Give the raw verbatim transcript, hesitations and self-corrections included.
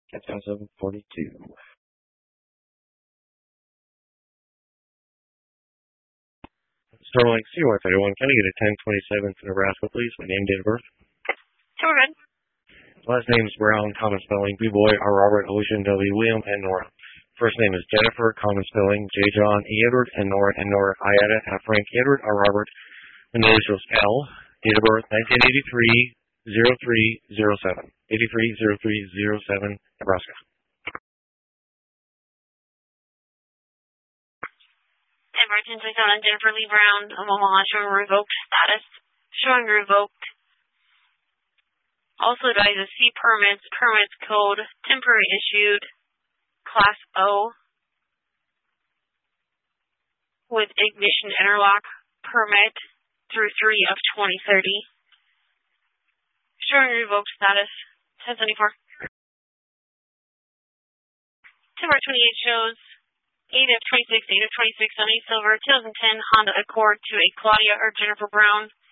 That's on seven forty-two. Sterling C one thirty-one. Can I get a ten twenty-seven for Nebraska, please? My name, date of birth. Sure, good. Last name is Brown, common spelling, B-Boy, R. Robert, Ocean, W. William, and Nora. First name is Jennifer, common spelling, J. John, E. Edward, and Nora, and Nora, I. Ada, F. Frank, Edward, R. Robert. Initials L. Date of birth, nineteen eighty-three, oh three oh seven. eighty-three oh three oh seven, Nebraska. Emergency phone on Jennifer Lee Brown, Omaha, showing revoked status. Showing revoked. Also advises C permits, permits code, temporary issued, class O, with ignition interlock permit through three of twenty thirty. Showing revoked status, ten seventy-four. September twenty-eighth shows eight of twenty-six, eight of twenty-six on a silver two thousand ten Honda Accord to a Claudia or Jennifer Brown.